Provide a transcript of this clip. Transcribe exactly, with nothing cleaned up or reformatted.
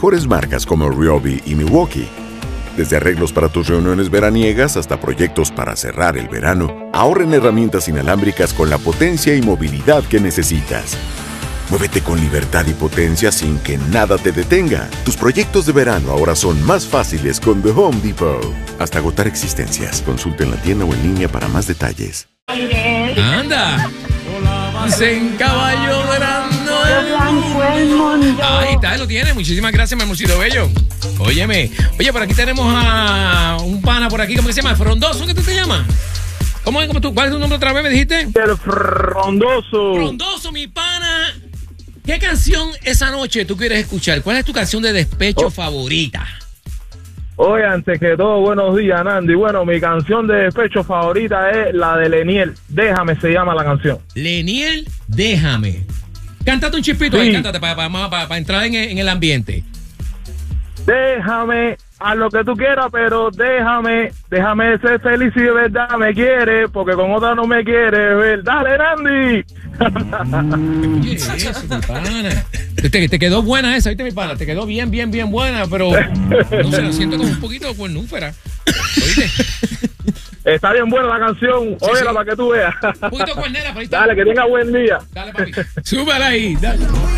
mejores marcas como Ryobi y Milwaukee. Desde arreglos para tus reuniones veraniegas hasta proyectos para cerrar el verano, ahorra en herramientas inalámbricas con la potencia y movilidad que necesitas. Muévete con libertad y potencia sin que nada te detenga. Tus proyectos de verano ahora son más fáciles con The Home Depot. Hasta agotar existencias. Consulta en la tienda o en línea para más detalles. ¡Anda! Se encaballó grande. Ahí está, lo tiene. Muchísimas gracias, mi amorcito bello. Óyeme. Oye, por aquí tenemos a un pana por aquí. ¿Cómo que se llama? ¿Frondoso? ¿Qué tú te llamas? ¿Cómo es? ¿Cómo tú? ¿Cuál es tu nombre otra vez, me dijiste? El Frondoso. Frondoso, mi pana. ¿Qué canción esa noche tú quieres escuchar? ¿Cuál es tu canción de despecho oh. favorita? Oye, antes que todo, buenos días, Nandi. Bueno, mi canción de despecho favorita es la de Leniel. Déjame se llama la canción. Leniel, Déjame. Cántate un chispito sí. ahí, cántate para pa, pa, pa, pa entrar en, en el ambiente. Déjame a lo que tú quieras, pero déjame, déjame ser feliz si de verdad me quieres, porque con otra no me quieres, ver. Dale, Nandi. Oye, eso, mi pana. Te, te quedó buena esa, ¿viste, mi pana? Te quedó bien, bien, bien buena, pero no sé, la siento como un poquito cuernúfera. ¿Oíste? Está bien buena la canción, sí, óyela sí. para que tú veas. Un poquito cuernera, pero ahí está. Dale, que tenga buen día. Dale, papi. Súbela ahí, dale.